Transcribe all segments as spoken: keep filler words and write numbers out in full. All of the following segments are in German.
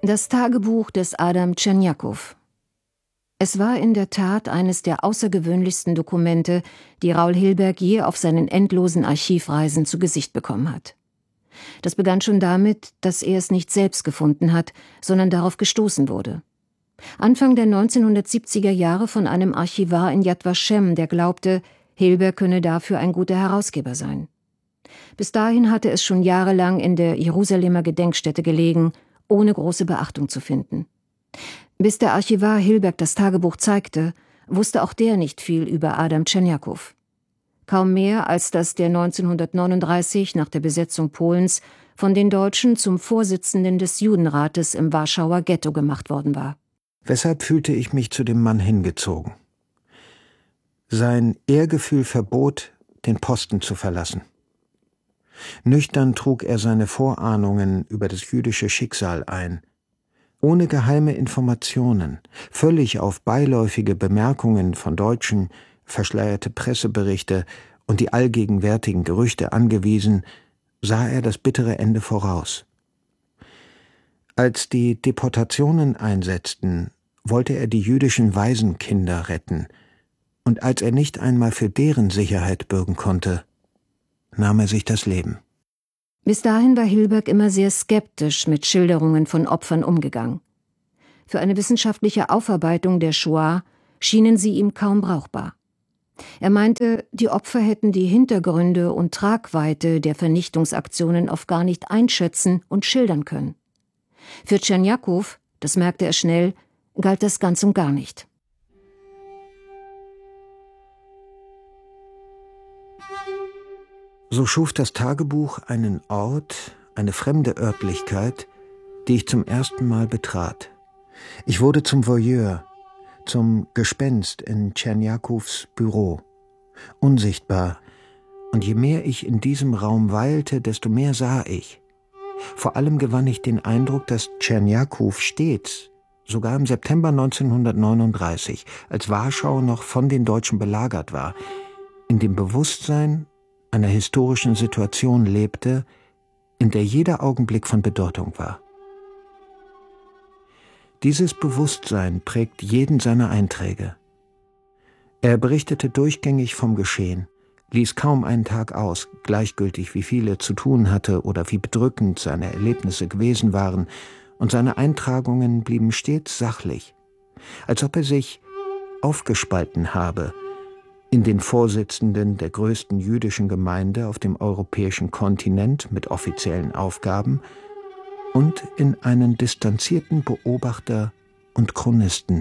Das Tagebuch des Adam Tschernjakow. Es war in der Tat eines der außergewöhnlichsten Dokumente, die Raoul Hilberg je auf seinen endlosen Archivreisen zu Gesicht bekommen hat. Das begann schon damit, dass er es nicht selbst gefunden hat, sondern darauf gestoßen wurde. Anfang der neunzehnhundertsiebziger Jahre von einem Archivar in Yad Vashem, der glaubte, Hilberg könne dafür ein guter Herausgeber sein. Bis dahin hatte es schon jahrelang in der Jerusalemer Gedenkstätte gelegen, ohne große Beachtung zu finden. Bis der Archivar Hilberg das Tagebuch zeigte, wusste auch der nicht viel über Adam Tschernjakow. Kaum mehr, als dass der neunzehnhundertneununddreißig nach der Besetzung Polens von den Deutschen zum Vorsitzenden des Judenrates im Warschauer Ghetto gemacht worden war. Weshalb fühlte ich mich zu dem Mann hingezogen? Sein Ehrgefühl verbot, den Posten zu verlassen. Nüchtern trug er seine Vorahnungen über das jüdische Schicksal ein. Ohne geheime Informationen, völlig auf beiläufige Bemerkungen von Deutschen, verschleierte Presseberichte und die allgegenwärtigen Gerüchte angewiesen, sah er das bittere Ende voraus. Als die Deportationen einsetzten, wollte er die jüdischen Waisenkinder retten, und als er nicht einmal für deren Sicherheit bürgen konnte, nahm er sich das Leben. Bis dahin war Hilberg immer sehr skeptisch mit Schilderungen von Opfern umgegangen. Für eine wissenschaftliche Aufarbeitung der Shoah schienen sie ihm kaum brauchbar. Er meinte, die Opfer hätten die Hintergründe und Tragweite der Vernichtungsaktionen oft gar nicht einschätzen und schildern können. Für Tschernjakow, das merkte er schnell, galt das ganz und gar nicht. So schuf das Tagebuch einen Ort, eine fremde Örtlichkeit, die ich zum ersten Mal betrat. Ich wurde zum Voyeur, zum Gespenst in Tschernjakows Büro, unsichtbar, und je mehr ich in diesem Raum weilte, desto mehr sah ich. Vor allem gewann ich den Eindruck, dass Tschernjakow stets, sogar im September neunzehnhundertneununddreißig, als Warschau noch von den Deutschen belagert war, in dem Bewusstsein einer historischen Situation lebte, in der jeder Augenblick von Bedeutung war. Dieses Bewusstsein prägt jeden seiner Einträge. Er berichtete durchgängig vom Geschehen, ließ kaum einen Tag aus, gleichgültig wie viel er zu tun hatte oder wie bedrückend seine Erlebnisse gewesen waren, und seine Eintragungen blieben stets sachlich, als ob er sich aufgespalten habe in den Vorsitzenden der größten jüdischen Gemeinde auf dem europäischen Kontinent mit offiziellen Aufgaben und in einen distanzierten Beobachter und Chronisten.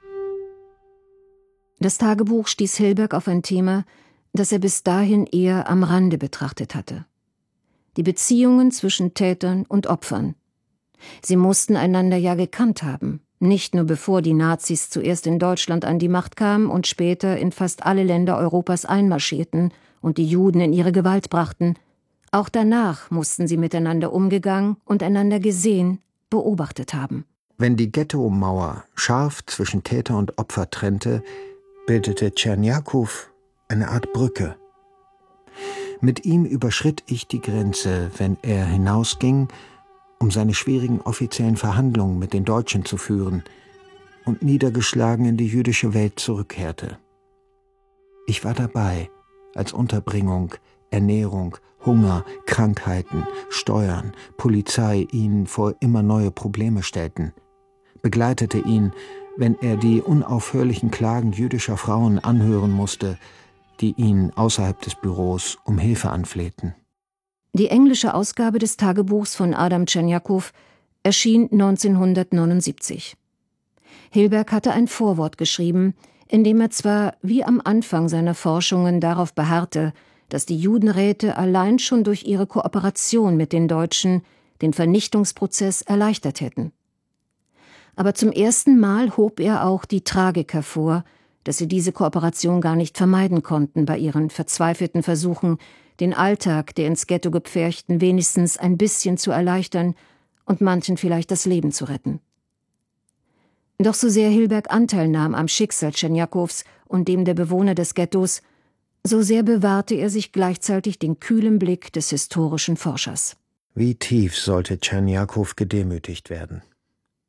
Das Tagebuch stieß Hilberg auf ein Thema, das er bis dahin eher am Rande betrachtet hatte. Die Beziehungen zwischen Tätern und Opfern. Sie mussten einander ja gekannt haben. Nicht nur bevor die Nazis zuerst in Deutschland an die Macht kamen und später in fast alle Länder Europas einmarschierten und die Juden in ihre Gewalt brachten, auch danach mussten sie miteinander umgegangen und einander gesehen, beobachtet haben. Wenn die Ghetto-Mauer scharf zwischen Täter und Opfer trennte, bildete Tschernjakow eine Art Brücke. Mit ihm überschritt ich die Grenze, wenn er hinausging, um seine schwierigen offiziellen Verhandlungen mit den Deutschen zu führen und niedergeschlagen in die jüdische Welt zurückkehrte. Ich war dabei, als Unterbringung, Ernährung, Hunger, Krankheiten, Steuern, Polizei ihn vor immer neue Probleme stellten, begleitete ihn, wenn er die unaufhörlichen Klagen jüdischer Frauen anhören musste, die ihn außerhalb des Büros um Hilfe anflehten. Die englische Ausgabe des Tagebuchs von Adam Tschernjakow erschien neunzehnhundertneunundsiebzig. Hilberg hatte ein Vorwort geschrieben, in dem er zwar wie am Anfang seiner Forschungen darauf beharrte, dass die Judenräte allein schon durch ihre Kooperation mit den Deutschen den Vernichtungsprozess erleichtert hätten. Aber zum ersten Mal hob er auch die Tragik hervor, dass sie diese Kooperation gar nicht vermeiden konnten bei ihren verzweifelten Versuchen, den Alltag der ins Ghetto Gepferchten wenigstens ein bisschen zu erleichtern und manchen vielleicht das Leben zu retten. Doch so sehr Hilberg Anteil nahm am Schicksal Tschernjakows und dem der Bewohner des Ghettos, so sehr bewahrte er sich gleichzeitig den kühlen Blick des historischen Forschers. Wie tief sollte Tschernjakow gedemütigt werden?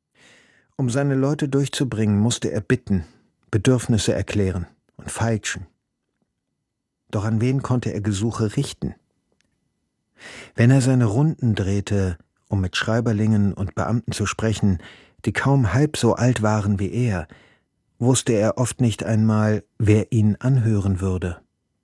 Um seine Leute durchzubringen, musste er bitten, Bedürfnisse erklären und feilschen. Doch an wen konnte er Gesuche richten? Wenn er seine Runden drehte, um mit Schreiberlingen und Beamten zu sprechen, die kaum halb so alt waren wie er, wusste er oft nicht einmal, wer ihn anhören würde.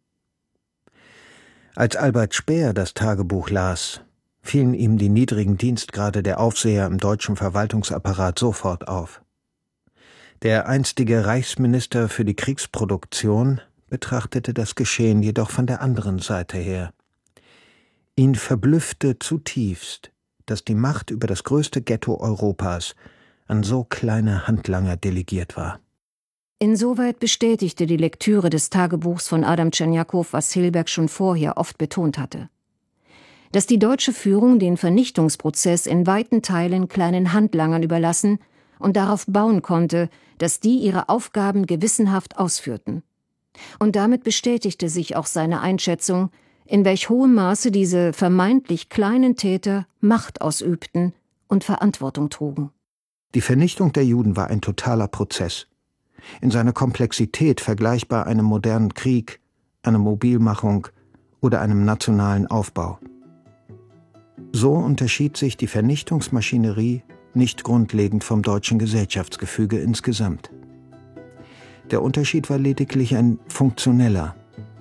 Als Albert Speer das Tagebuch las, fielen ihm die niedrigen Dienstgrade der Aufseher im deutschen Verwaltungsapparat sofort auf. Der einstige Reichsminister für die Kriegsproduktion betrachtete das Geschehen jedoch von der anderen Seite her. Ihn verblüffte zutiefst, dass die Macht über das größte Ghetto Europas an so kleine Handlanger delegiert war. Insoweit bestätigte die Lektüre des Tagebuchs von Adam Tschernjakow, was Hilberg schon vorher oft betont hatte: Dass die deutsche Führung den Vernichtungsprozess in weiten Teilen kleinen Handlangern überlassen und darauf bauen konnte, dass die ihre Aufgaben gewissenhaft ausführten. Und damit bestätigte sich auch seine Einschätzung, in welch hohem Maße diese vermeintlich kleinen Täter Macht ausübten und Verantwortung trugen. Die Vernichtung der Juden war ein totaler Prozess. In seiner Komplexität vergleichbar einem modernen Krieg, einer Mobilmachung oder einem nationalen Aufbau. So unterschied sich die Vernichtungsmaschinerie nicht grundlegend vom deutschen Gesellschaftsgefüge insgesamt. Der Unterschied war lediglich ein funktioneller.